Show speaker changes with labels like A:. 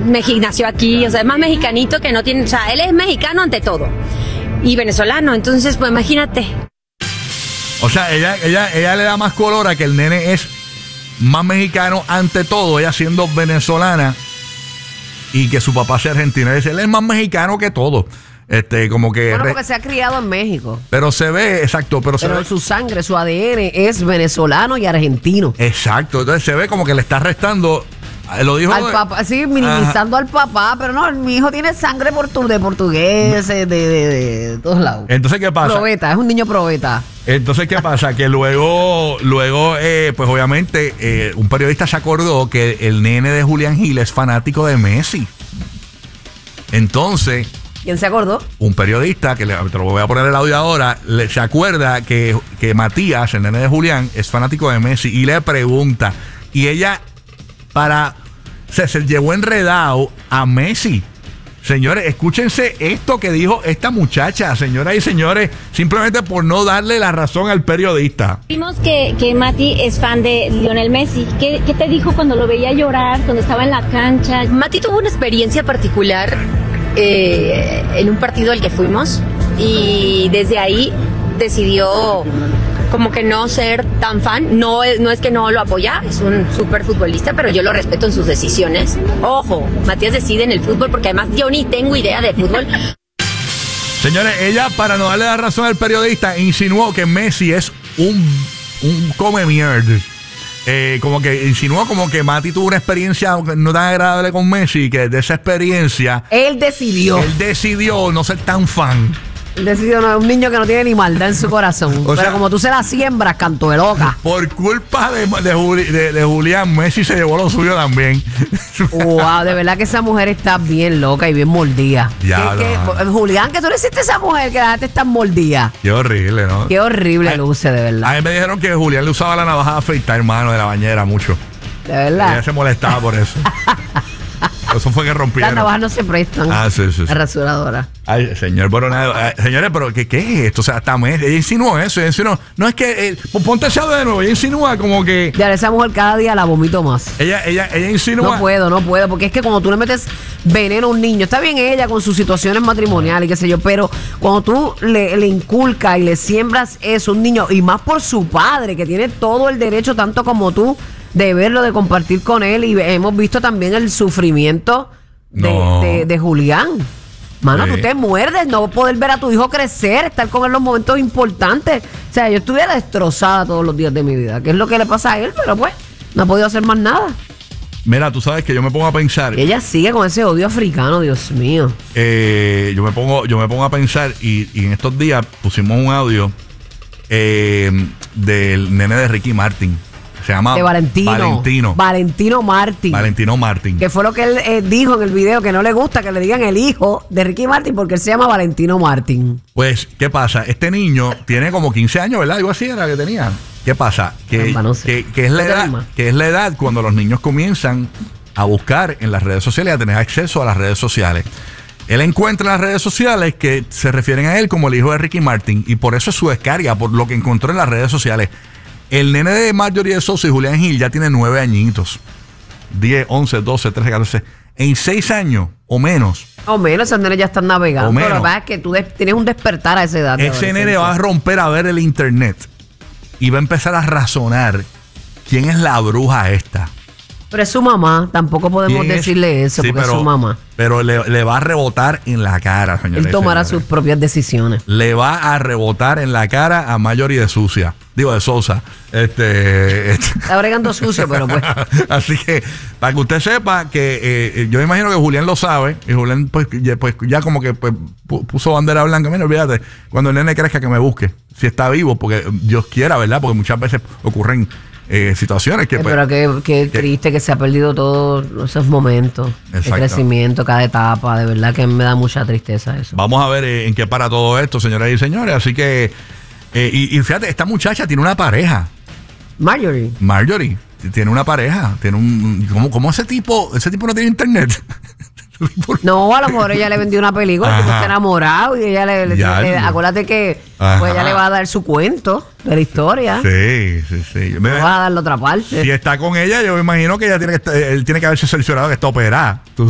A: nació aquí, o sea, es más mexicanito que no tiene, o sea, él es mexicano ante todo y venezolano, entonces pues imagínate.
B: O sea, ella le da más color a que el nene es más mexicano ante todo, ella siendo venezolana y que su papá sea argentino. Él es más mexicano que todo. Como que
C: bueno, porque se ha criado en México.
B: Pero se ve, exacto, pero
C: su sangre, su ADN es venezolano y argentino.
B: Exacto, entonces se ve como que le está restando. Lo dijo
C: al papá, sí, minimizando al papá, pero no, mi hijo tiene sangre de portugués, de todos lados.
B: Entonces, ¿qué pasa?
C: Probeta, es un niño probeta.
B: Entonces, ¿qué pasa? Que luego pues obviamente, un periodista se acordó que el nene de Julián Gil es fanático de Messi. Entonces,
C: ¿quién se acordó?
B: Un periodista, que te lo voy a poner el audio ahora, se acuerda que Matías, el nene de Julián, es fanático de Messi y le pregunta. Y ella, se llevó enredado a Messi. Señores, escúchense esto que dijo esta muchacha, señoras y señores, simplemente por no darle la razón al periodista.
D: Vimos que Mati es fan de Lionel Messi. ¿Qué te dijo cuando lo veía llorar, cuando estaba en la cancha?
A: Mati tuvo una experiencia particular en un partido al que fuimos y desde ahí decidió como que no ser tan fan. No es que no lo apoya, es un súper futbolista, pero yo lo respeto en sus decisiones. Ojo, Matías decide en el fútbol porque además yo ni tengo idea de fútbol.
B: Señores, ella, para no darle la razón al periodista, insinuó que Messi es un come mierda. Como que insinuó como que Mati tuvo una experiencia no tan agradable con Messi, que de esa experiencia
C: él decidió
B: no ser tan fan.
C: Él decidió, no, un niño que no tiene ni maldad en su corazón. Pero como tú se la siembras, canto de loca.
B: Por culpa de Julián, Messi se llevó lo suyo también.
C: Wow, de verdad que esa mujer está bien loca y bien mordida. Julián, que tú le hiciste a esa mujer que la gente está mordida.
B: Qué horrible, ¿no?
C: Qué horrible luce, de verdad.
B: A mí me dijeron que Julián le usaba la navaja de afeitar, hermano, de la bañera mucho.
C: De verdad.
B: Ella se molestaba por eso. Eso fue que rompieron.
C: Las navajas no se prestan.
B: Sí.
C: La rasuradora.
B: Ay, señor, pero nada, señores, pero ¿qué es esto? O sea, hasta ella insinuó eso. Ella insinuó, no es que, ponte ese audio de nuevo. Ella insinúa como que.
C: Ya, esa mujer cada día la vomito más.
B: Ella insinúa.
C: No puedo, porque es que cuando tú le metes veneno a un niño, está bien ella con sus situaciones matrimoniales y qué sé yo, pero cuando tú le inculcas y le siembras eso a un niño, y más por su padre, que tiene todo el derecho, tanto como tú, de verlo, de compartir con él, y hemos visto también el sufrimiento de Julián. Mano, tú te muerdes no poder ver a tu hijo crecer, estar con él en los momentos importantes. O sea, yo estuviera destrozada todos los días de mi vida, que es lo que le pasa a él, pero pues no ha podido hacer más nada.
B: Mira, tú sabes que yo me pongo a pensar.
C: Y ella sigue con ese odio africano, Dios mío.
B: Yo me pongo a pensar y en estos días pusimos un audio del nene de Ricky Martin. Se llama
C: de Valentino Martin. Que fue lo que él dijo en el video, que no le gusta que le digan el hijo de Ricky Martin porque él se llama Valentino Martin.
B: Pues, ¿qué pasa? Este niño tiene como 15 años, ¿verdad? Algo así era que tenía. ¿Qué pasa? Que es la edad cuando los niños comienzan a buscar en las redes sociales, a tener acceso a las redes sociales. Él encuentra en las redes sociales que se refieren a él como el hijo de Ricky Martin y por eso es su descarga, por lo que encontró en las redes sociales. El nene de Marjorie de Sousa y Julián Gil ya tiene 9 añitos. 10, 11, 12, 13, 14. En 6 años o menos.
C: O menos, esos nenes ya están navegando. Pero la verdad es que tú tienes un despertar a esa edad.
B: Ese nene va a romper a ver el internet y va a empezar a razonar quién es la bruja esta.
C: Pero es su mamá, tampoco podemos decirle eso, porque es su mamá.
B: Pero le va a rebotar en la cara, señores.
C: Él tomará sus propias decisiones.
B: Le va a rebotar en la cara a Marjorie de Sousa. Digo, de Sousa.
C: Está bregando sucio, pero pues.
B: Así que, para que usted sepa que yo me imagino que Julián lo sabe. Y Julián, pues ya como que puso bandera blanca. Mira, olvídate, cuando el nene crezca que me busque. Si está vivo, porque Dios quiera, ¿verdad? Porque muchas veces ocurren situaciones que
C: pero qué triste que se ha perdido todos esos momentos de crecimiento, cada etapa. De verdad que me da mucha tristeza eso.
B: Vamos a ver en qué para todo esto, señoras y señores. Así que y fíjate, esta muchacha tiene una pareja. Marjorie tiene una pareja. Tiene ¿cómo ese tipo no tiene internet?
C: No, a lo mejor ella le vendió una película, el tipo está enamorado y ella acuérdate que pues ella le va a dar su cuento de la historia.
B: Sí.
C: Le va a dar la otra parte.
B: Si está con ella, yo me imagino que él tiene que haberse cerciorado que está operada.